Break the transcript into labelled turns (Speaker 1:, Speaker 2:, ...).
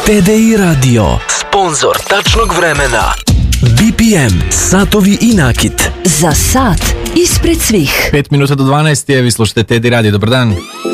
Speaker 1: TDI Radio, sponzor tačnog vremena. BPM, satovi i nakit.
Speaker 2: Za sat ispred svih.
Speaker 3: 5 minuta do 12 je, vi slušate TDI Radio, dobar dan.